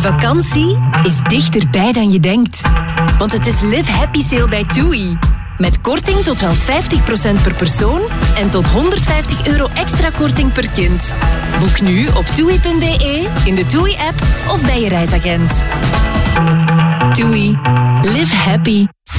Vakantie is dichterbij dan je denkt. Want het is Live Happy Sale bij TUI. Met korting tot wel 50% per persoon en tot €150 extra korting per kind. Boek nu op TUI.be, in de TUI-app of bij je reisagent. TUI. Live happy.